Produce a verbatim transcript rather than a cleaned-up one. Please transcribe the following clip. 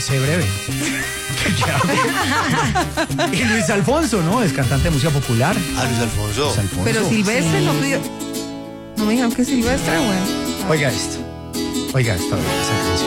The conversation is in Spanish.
sé breve. Y Luis Alfonso, ¿no? Es cantante de música popular. Ah, Luis Alfonso. Luis Alfonso. Pero Silvestre no pidió. No me dijeron que Silvestre, bueno. Oiga esto. Oiga esto. Esa canción.